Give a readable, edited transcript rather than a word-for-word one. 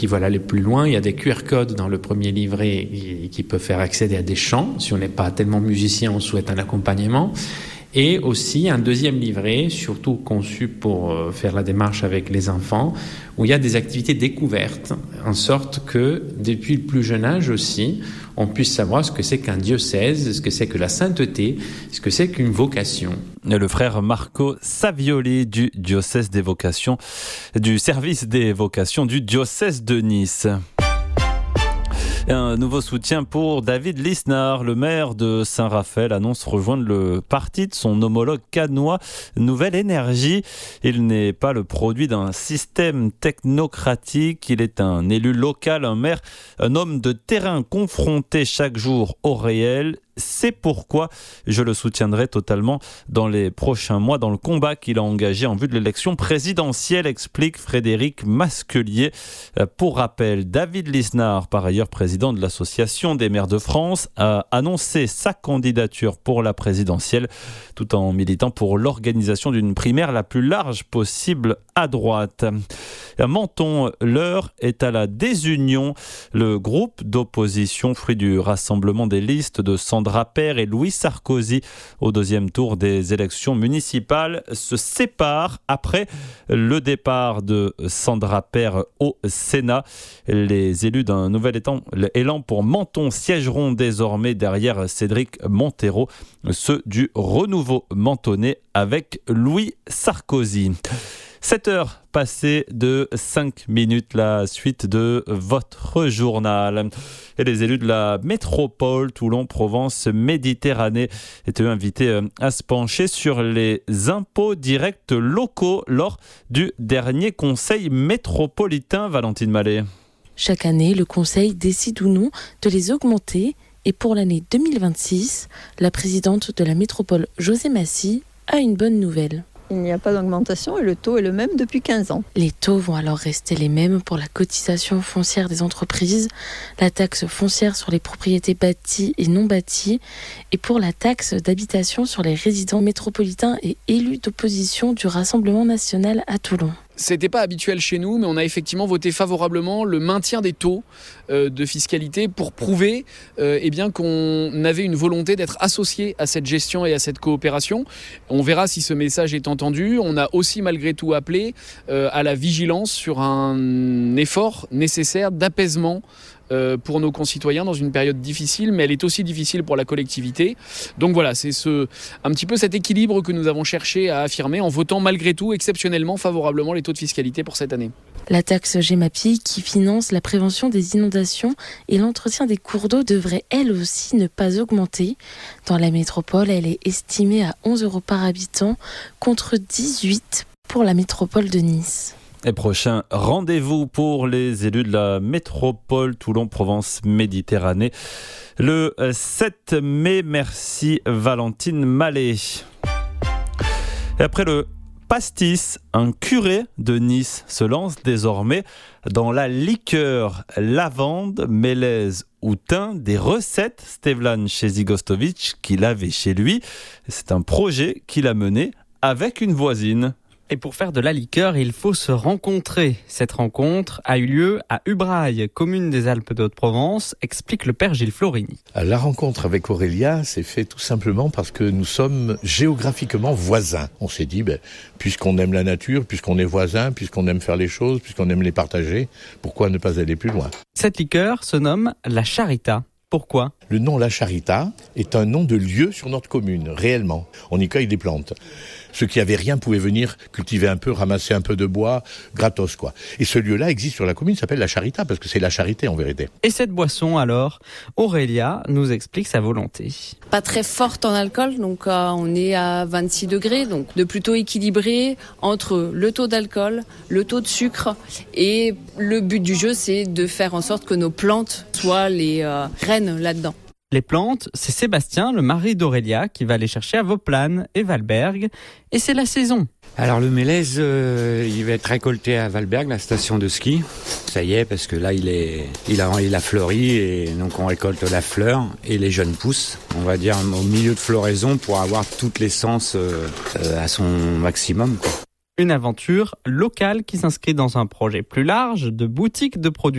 qui veulent aller plus loin. Il y a des QR codes dans le premier livret qui peuvent faire accéder à des chants. Si on n'est pas tellement musicien, on souhaite un accompagnement. Et aussi un deuxième livret, surtout conçu pour faire la démarche avec les enfants, où il y a des activités découvertes, en sorte que, depuis le plus jeune âge aussi, on puisse savoir ce que c'est qu'un diocèse, ce que c'est que la sainteté, ce que c'est qu'une vocation. Le frère Marco Savioli du diocèse des vocations, du service des vocations du diocèse de Nice. Un nouveau soutien pour David Lisnard. Le maire de Saint-Raphaël annonce rejoindre le parti de son homologue cannois Nouvelle Énergie. Il n'est pas le produit d'un système technocratique. Il est un élu local, un maire, un homme de terrain confronté chaque jour au réel. C'est pourquoi je le soutiendrai totalement dans les prochains mois dans le combat qu'il a engagé en vue de l'élection présidentielle, explique Frédéric Masquelier. Pour rappel, David Lisnard, par ailleurs président de l'Association des maires de France, a annoncé sa candidature pour la présidentielle tout en militant pour l'organisation d'une primaire la plus large possible à droite. À Menton, l'heure est à la désunion. Le groupe d'opposition, fruit du rassemblement des listes de Sandra Père et Louis Sarkozy au deuxième tour des élections municipales, se sépare après le départ de Sandra Père au Sénat. Les élus d'un nouvel élan pour Menton siégeront désormais derrière Cédric Monteiro, ceux du renouveau mentonais avec Louis Sarkozy. 7 heures passées de 5 minutes, la suite de votre journal. Et les élus de la métropole Toulon-Provence-Méditerranée étaient invités à se pencher sur les impôts directs locaux lors du dernier conseil métropolitain. Valentine Mallet. Chaque année, le conseil décide ou non de les augmenter. Et pour l'année 2026, la présidente de la métropole, José Massy, a une bonne nouvelle. Il n'y a pas d'augmentation et le taux est le même depuis 15 ans. Les taux vont alors rester les mêmes pour la cotisation foncière des entreprises, la taxe foncière sur les propriétés bâties et non bâties et pour la taxe d'habitation sur les résidents métropolitains et élus d'opposition du Rassemblement national à Toulon. C'était pas habituel chez nous, mais on a effectivement voté favorablement le maintien des taux de fiscalité pour prouver qu'on avait une volonté d'être associé à cette gestion et à cette coopération. On verra si ce message est entendu. On a aussi malgré tout appelé à la vigilance sur un effort nécessaire d'apaisement pour nos concitoyens dans une période difficile, mais elle est aussi difficile pour la collectivité. Donc voilà, c'est un petit peu cet équilibre que nous avons cherché à affirmer en votant malgré tout exceptionnellement favorablement les taux de fiscalité pour cette année. La taxe Gemapi qui finance la prévention des inondations et l'entretien des cours d'eau devrait elle aussi ne pas augmenter. Dans la métropole, elle est estimée à 11 € par habitant contre 18 pour la métropole de Nice. Et prochain rendez-vous pour les élus de la métropole Toulon-Provence-Méditerranée le 7 mai. Merci Valentine Mallet. Et après le pastis, un curé de Nice se lance désormais dans la liqueur lavande, mélèze ou thym, des recettes Stevlan Chezigostovic qu'il avait chez lui. C'est un projet qu'il a mené avec une voisine. Et pour faire de la liqueur, il faut se rencontrer. Cette rencontre a eu lieu à Ubrail, commune des Alpes de Haute-Provence, explique le père Gilles Florini. La rencontre avec Aurélia s'est faite tout simplement parce que nous sommes géographiquement voisins. On s'est dit, puisqu'on aime la nature, puisqu'on est voisins, puisqu'on aime faire les choses, puisqu'on aime les partager, pourquoi ne pas aller plus loin ? Cette liqueur se nomme la Charita. Pourquoi ? Le nom La Charita est un nom de lieu sur notre commune, réellement. On y cueille des plantes. Ceux qui n'avaient rien pouvaient venir cultiver un peu, ramasser un peu de bois, gratos quoi. Et ce lieu-là existe sur la commune, s'appelle La Charita, parce que c'est la charité en vérité. Et cette boisson alors, Aurélia nous explique sa volonté. Pas très forte en alcool, donc on est à 26 degrés, donc de plutôt équilibré entre le taux d'alcool, le taux de sucre. Et le but du jeu, c'est de faire en sorte que nos plantes soient les reines là-dedans. Les plantes, c'est Sébastien, le mari d'Aurélia, qui va les chercher à Vauplane et Valberg. Et c'est la saison. Alors le mélèze, il va être récolté à Valberg, la station de ski. Ça y est, parce que là, il a fleuri et donc on récolte la fleur et les jeunes pousses. On va dire au milieu de floraison pour avoir toute l'essence à son maximum, quoi. Une aventure locale qui s'inscrit dans un projet plus large de boutique de produits